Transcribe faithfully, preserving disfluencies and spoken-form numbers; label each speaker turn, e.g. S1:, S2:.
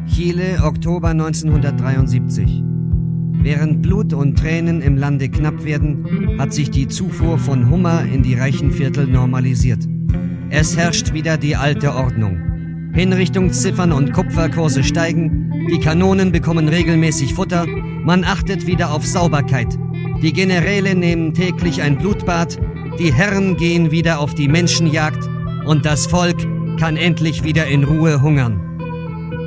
S1: Chile, Oktober neunzehnhundertdreiundsiebzig. Während Blut und Tränen im Lande knapp werden, hat sich die Zufuhr von Hummer in die reichen Viertel normalisiert. Es herrscht wieder die alte Ordnung. Hinrichtungsziffern und Kupferkurse steigen, die Kanonen bekommen regelmäßig Futter, man achtet wieder auf Sauberkeit. Die Generäle nehmen täglich ein Blutbad, die Herren gehen wieder auf die Menschenjagd und das Volk kann endlich wieder in Ruhe hungern.